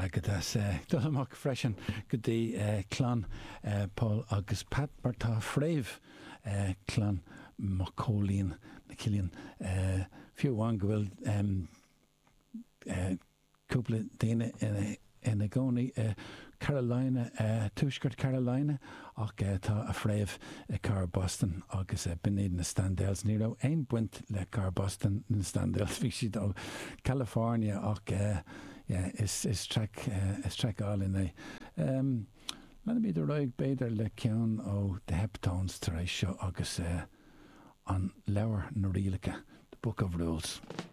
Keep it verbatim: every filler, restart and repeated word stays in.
Agus dul amach freisin go dtí clán Paul agus Pat mar tá fréamh clán má cólíonn na cilíonn fiúháin go bhfuil cúpla daine ina gcónaí Carolina, túisgurt Carolina ach tá a fréamh car Boston agus biniad na Standells. Ní raibh aon buint le car Boston na Standells. Bhí siad ó California ach is is trec is treáil in é. Lena míad a roiig beidir le ceann ó the Heptones tar éis seo agus an leabhar na rialacha, the Book of Rules.